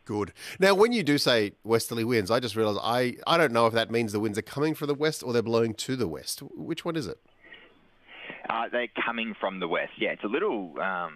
Good. Now, when you do say westerly winds, I just realised I don't know if that means the winds are coming from the west or they're blowing to the west. Which one is it? They're coming from the west. Yeah, it's a little...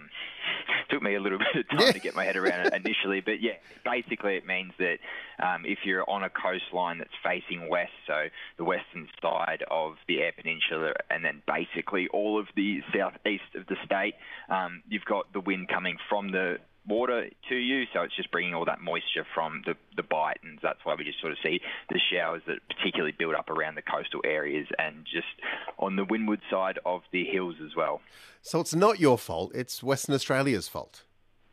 took me a little bit of time to get my head around it initially. But, yeah, basically it means that if you're on a coastline that's facing west, so the western side of the Eyre Peninsula and then basically all of the southeast of the state, you've got the wind coming from the water to you, so it's just bringing all that moisture from the Bight, and that's why we just sort of see the showers that particularly build up around the coastal areas and just on the windward side of the hills as well. So it's not your fault, it's Western Australia's fault.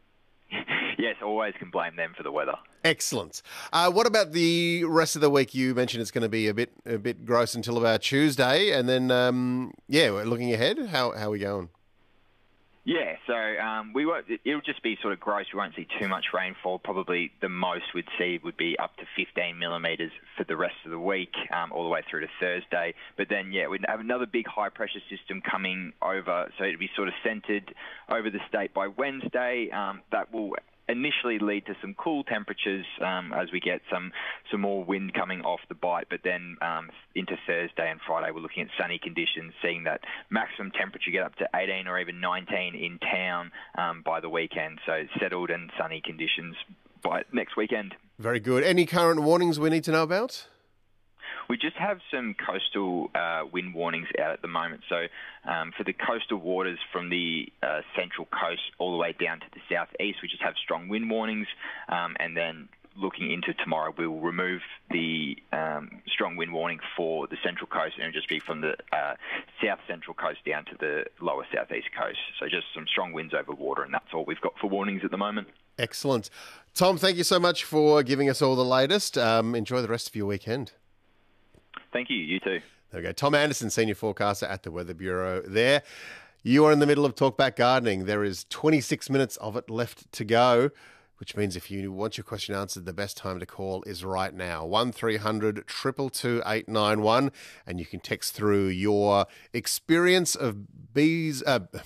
Yes, always can blame them for the weather. Excellent. What about the rest of the week? You mentioned it's going to be a bit gross until about Tuesday, and then we're looking ahead. How are we going? Yeah, so it'll just be sort of gross. We won't see too much rainfall. Probably the most we'd see would be up to 15 millimetres for the rest of the week, all the way through to Thursday. But then, we'd have another big high-pressure system coming over, so it'd be sort of centred over the state by Wednesday. That will initially lead to some cool temperatures as we get some more wind coming off the Bight, but then into Thursday and Friday we're looking at sunny conditions, seeing that maximum temperature get up to 18 or even 19 in town by the weekend. So settled and sunny conditions by next weekend. Very good. Any current warnings we need to know about? We just have some coastal wind warnings out at the moment. So for the coastal waters from the central coast all the way down to the southeast, we just have strong wind warnings. And then looking into tomorrow, we will remove the strong wind warning for the central coast, and it'll just be from the south central coast down to the lower southeast coast. So just some strong winds over water, and that's all we've got for warnings at the moment. Excellent. Tom, thank you so much for giving us all the latest. Enjoy the rest of your weekend. Thank you. You too. There we go. Tom Anderson, Senior Forecaster at the Weather Bureau there. You are in the middle of Talkback Gardening. There is 26 minutes of it left to go, which means if you want your question answered, the best time to call is right now. 1300 222 891, and you can text through your experience of beans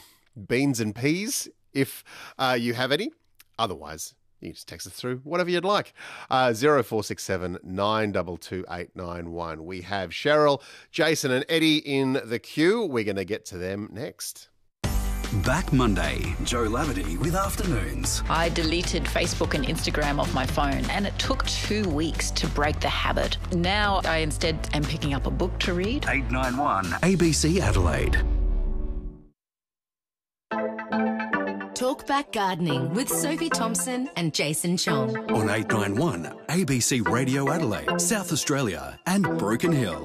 and peas if you have any. Otherwise, you can just text us through whatever you'd like. 0467 922 891. We have Cheryl, Jason and Eddie in the queue. We're going to get to them next. Back Monday, Joe Laverty with Afternoons. I deleted Facebook and Instagram off my phone, and it took 2 weeks to break the habit. Now I instead am picking up a book to read. 891 ABC Adelaide. Talkback Gardening with Sophie Thompson and Jason Chong. On 891 ABC Radio Adelaide, South Australia and Broken Hill.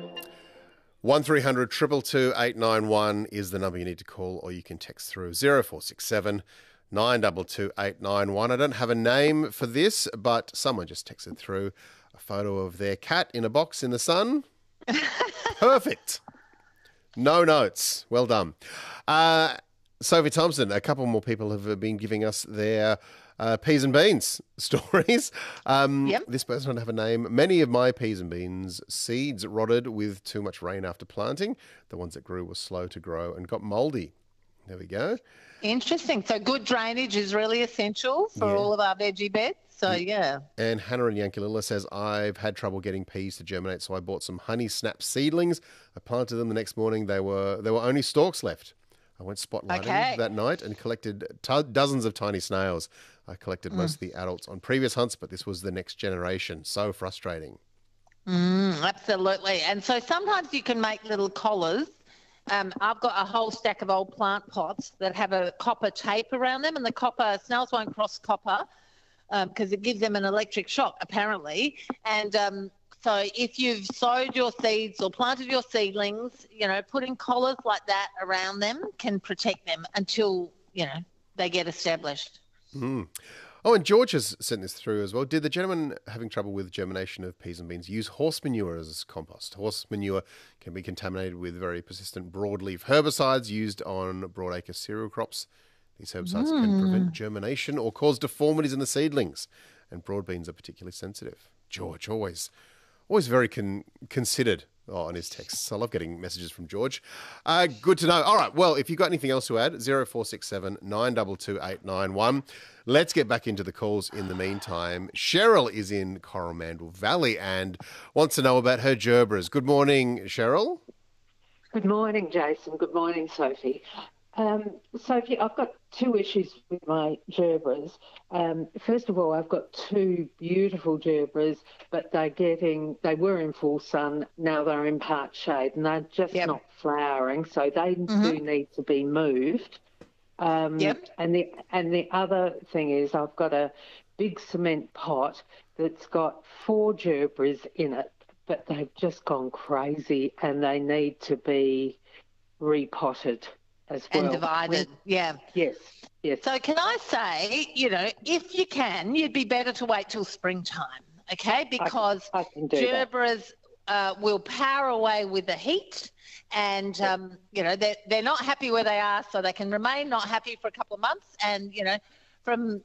1300 222 891 is the number you need to call, or you can text through 0467 922 891. I don't have a name for this, but someone just texted through a photo of their cat in a box in the sun. Perfect. No notes. Well done. Sophie Thompson, a couple more people have been giving us their peas and beans stories. Yep. This person doesn't have a name. Many of my peas and beans seeds rotted with too much rain after planting. The ones that grew were slow to grow and got mouldy. There we go. Interesting. So good drainage is really essential for all of our veggie beds. So, yeah. And Hannah in Yankalilla says, I've had trouble getting peas to germinate, so I bought some honey snap seedlings. I planted them the next morning. There were only stalks left. I went spotlighting that night and collected dozens of tiny snails. I collected most of the adults on previous hunts, but this was the next generation. So frustrating. Absolutely. And so sometimes you can make little collars. I've got a whole stack of old plant pots that have a copper tape around them, and the snails won't cross copper because it gives them an electric shock, apparently. And so if you've sowed your seeds or planted your seedlings, putting collars like that around them can protect them until, they get established. Mm. Oh, and George has sent this through as well. Did the gentleman having trouble with germination of peas and beans use horse manure as compost? Horse manure can be contaminated with very persistent broadleaf herbicides used on broadacre cereal crops. These herbicides can prevent germination or cause deformities in the seedlings, and broad beans are particularly sensitive. George, always very considered on his texts. I love getting messages from George. Good to know. All right, well, if you've got anything else to add, 0467 922 891. Let's get back into the calls in the meantime. Cheryl is in Coromandel Valley and wants to know about her gerbras. Good morning, Cheryl. Good morning, Jason. Good morning, Sophie. Sophie, I've got two issues with my gerbras. First of all, I've got two beautiful gerbras, but they were in full sun. Now they're in part shade, and they're just not flowering, so they do need to be moved. And the other thing is, I've got a big cement pot that's got 4 gerbras in it, but they've just gone crazy, and they need to be repotted as well. And divided, Yes. So can I say, if you can, you'd be better to wait till springtime, okay? Because I can do gerbras will power away with the heat and, they're not happy where they are, so they can remain not happy for a couple of months. And, from,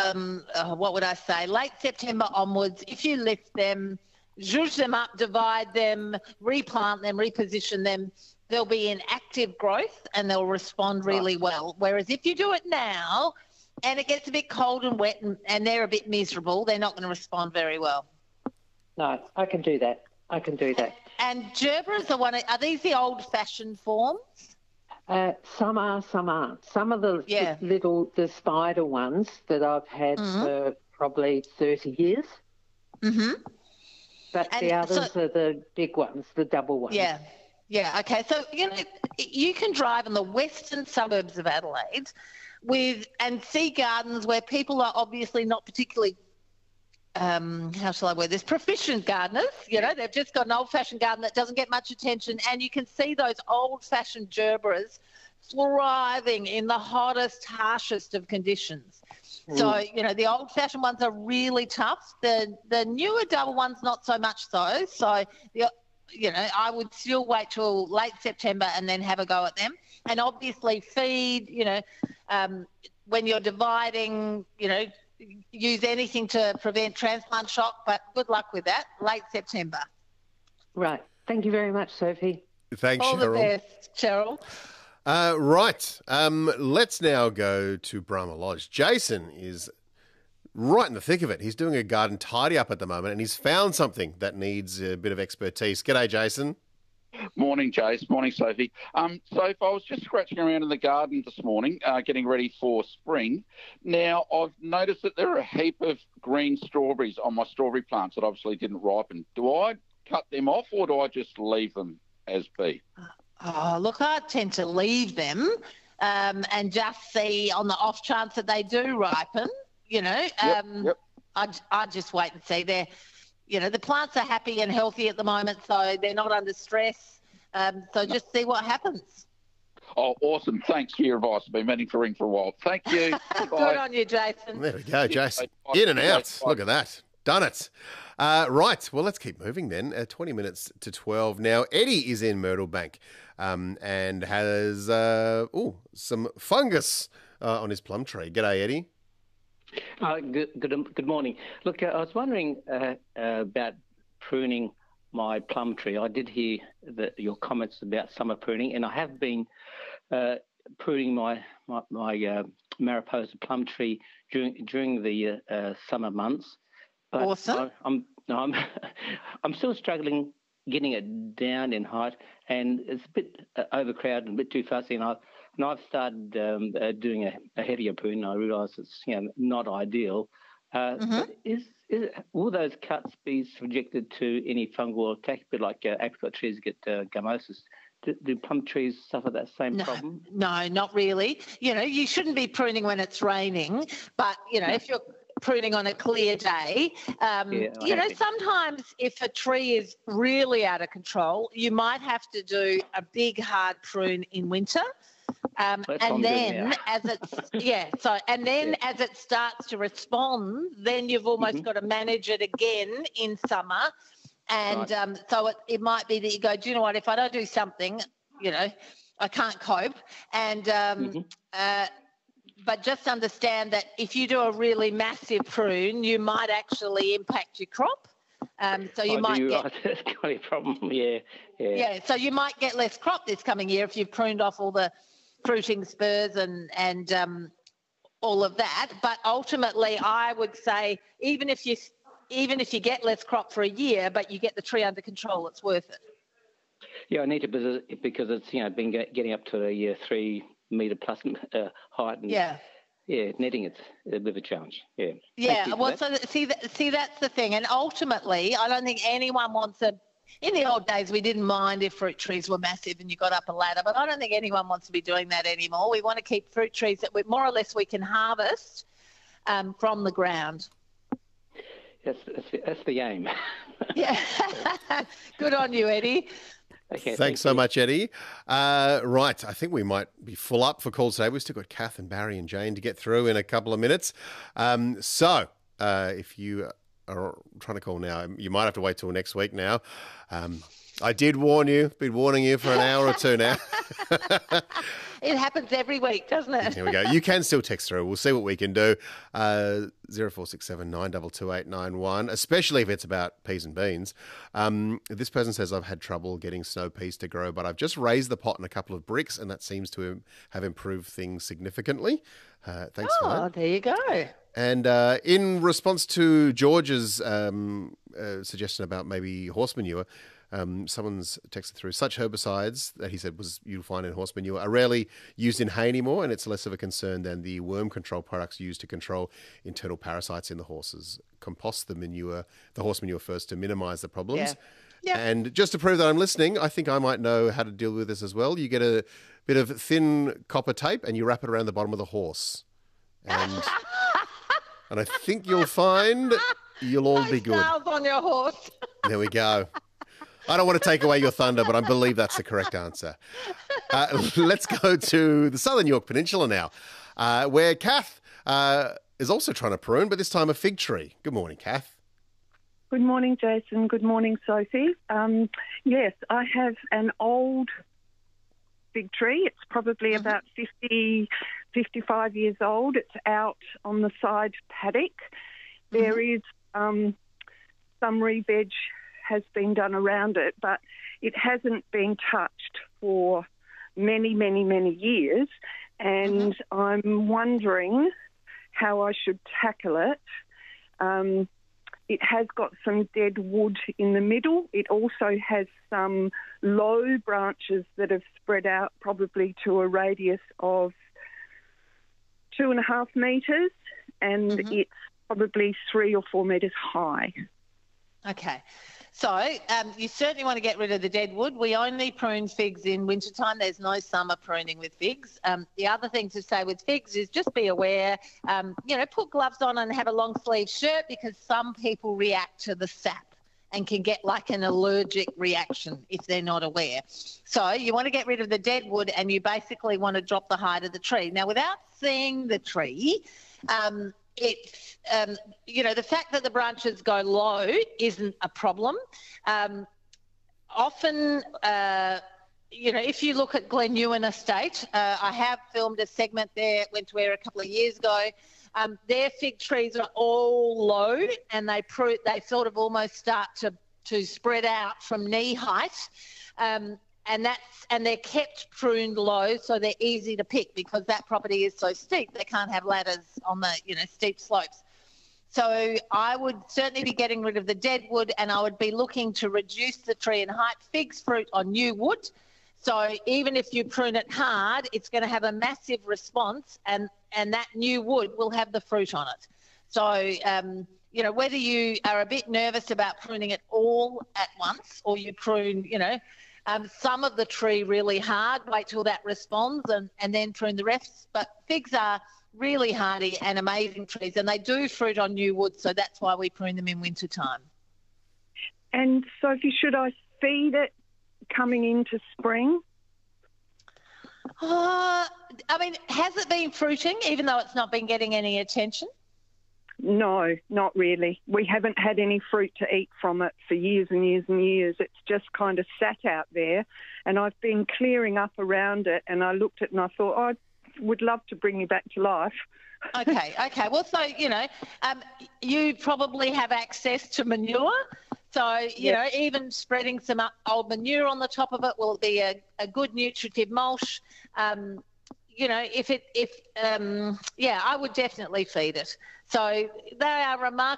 late September onwards, if you lift them, zhuzh them up, divide them, replant them, reposition them, they'll be in active growth and they'll respond really well. Whereas if you do it now and it gets a bit cold and wet and they're a bit miserable, they're not going to respond very well. No, I can do that. And gerbras are these the old-fashioned forms? Some are, some aren't. Some of the the spider ones that I've had for probably 30 years. Mm-hmm. But the others are the big ones, the double ones. Yeah, okay. So, you can drive in the western suburbs of Adelaide and see gardens where people are obviously not particularly, proficient gardeners. They've just got an old-fashioned garden that doesn't get much attention, and you can see those old-fashioned gerbras thriving in the hottest, harshest of conditions. So, the old-fashioned ones are really tough. The newer double ones, not so much so. So, I would still wait till late September and then have a go at them. And obviously feed, when you're dividing, use anything to prevent transplant shock, but good luck with that, late September. Right. Thank you very much, Sophie. Thanks, All Cheryl. the best, Cheryl. Right. Let's now go to Brahma Lodge. Jason is right in the thick of it. He's doing a garden tidy up at the moment and he's found something that needs a bit of expertise. G'day, Jason. Morning, Jace. Morning, Sophie. Sophie, I was just scratching around in the garden this morning, getting ready for spring. Now, I've noticed that there are a heap of green strawberries on my strawberry plants that obviously didn't ripen. Do I cut them off or do I just leave them as be? Oh, look, I tend to leave them and just see on the off chance that they do ripen. I just wait and see. The plants are happy and healthy at the moment, so they're not under stress. So just see what happens. Oh, awesome. Thanks for your advice. I've been meaning to ring for a while. Thank you. Good on you, Jason. There we go, Jason. In and out. Look at that. Done it. Right. Well, let's keep moving then. 20 minutes to 12. Now, Eddie is in Myrtle Bank and has some fungus on his plum tree. G'day, Eddie. Good morning. Look, I was wondering about pruning my plum tree. I did hear your comments about summer pruning, and I have been pruning my Mariposa plum tree during the summer months. But awesome. I'm still struggling getting it down in height, and it's a bit overcrowded and a bit too fussy, and I've started doing a heavier prune. I realise it's not ideal. But will those cuts be subjected to any fungal attack, a bit like apricot trees get gummosis? Do plum trees suffer that same problem? No, not really. You shouldn't be pruning when it's raining, but if you're pruning on a clear day, sometimes if a tree is really out of control, you might have to do a big hard prune in winter. And then as it starts to respond, then you've almost got to manage it again in summer. And so it might be that you go, do you know what, if I don't do something, I can't cope. And but just understand that if you do a really massive prune, you might actually impact your crop. So you might get... That's kind of a problem, yeah. So you might get less crop this coming year if you've pruned off all the fruiting spurs and all of that. But ultimately, I would say even if you get less crop for a year, but you get the tree under control, it's worth it. Yeah, I need to because it's been getting up to a 3 metre plus height. And, netting it's a bit of a challenge. Yeah. Yeah. Well, so see that's the thing, and ultimately, I don't think anyone wants a. In the old days, we didn't mind if fruit trees were massive and you got up a ladder, but I don't think anyone wants to be doing that anymore. We want to keep fruit trees that more or less we can harvest from the ground. That's the aim. Yeah. Good on you, Eddie. Okay, Thanks so much, Eddie. Right, I think we might be full up for calls today. We've still got Kath and Barry and Jane to get through in a couple of minutes. So if you are trying to call now, you might have to wait till next week now. I did warn you, been warning you for an hour or two now. It happens every week, doesn't it? Here we go. You can still text through. We'll see what we can do. 0467 922 891, especially if it's about peas and beans. This person says, I've had trouble getting snow peas to grow, but I've just raised the pot in a couple of bricks, and that seems to have improved things significantly. Thanks for that. Oh, there you go. And in response to George's suggestion about maybe horse manure, someone's texted through, such herbicides that he said you'll find in horse manure are rarely used in hay anymore, and it's less of a concern than the worm control products used to control internal parasites in the horses. Compost the horse manure first to minimise the problems. Yeah. And just to prove that I'm listening, I think I might know how to deal with this as well. You get a bit of thin copper tape and you wrap it around the bottom of the horse. And I think you'll find you'll all be good. Nails on your horse. There we go. I don't want to take away your thunder, but I believe that's the correct answer. Let's go to the Southern York Peninsula now, where Kath is also trying to prune, but this time a fig tree. Good morning, Kath. Good morning, Jason. Good morning, Sophie. Yes, I have an old fig tree. It's probably about 50, 55 years old. It's out on the side paddock. There is some re-veg has been done around it, but it hasn't been touched for many, many, many years, and I'm wondering how I should tackle it. It has got some dead wood in the middle. It also has some low branches that have spread out probably to a radius of 2.5 metres, and it's probably 3 or 4 metres high. Okay. So you certainly want to get rid of the dead wood. We only prune figs in wintertime. There's no summer pruning with figs. The other thing to say with figs is just be aware, put gloves on and have a long sleeve shirt, because some people react to the sap and can get like an allergic reaction if they're not aware. So you want to get rid of the dead wood, and you basically want to drop the height of the tree. Now, without seeing the tree, it's, the fact that the branches go low isn't a problem. Often, if you look at Glenewan Estate, I have filmed a segment there, went to air a couple of years ago. Their fig trees are all low, and they sort of almost start to spread out from knee height. And they're kept pruned low, so they're easy to pick, because that property is so steep they can't have ladders on the steep slopes. So I would certainly be getting rid of the dead wood, and I would be looking to reduce the tree in height. Figs fruit on new wood, so even if you prune it hard, it's going to have a massive response, and that new wood will have the fruit on it. So whether you are a bit nervous about pruning it all at once, or you prune some of the tree really hard, wait till that responds and then prune the rest. But figs are really hardy and amazing trees, and they do fruit on new wood, so that's why we prune them in winter time. And Sophie, should I feed it coming into spring? Has it been fruiting, even though it's not been getting any attention? No, not really. We haven't had any fruit to eat from it for years and years and years. It's just kind of sat out there, and I've been clearing up around it, and I looked at it and I thought, I would love to bring you back to life. Okay. Well, so, you probably have access to manure. So, you know, even spreading some old manure on the top of it will be a good nutritive mulch. You know, I would definitely feed it. So they are remarkable.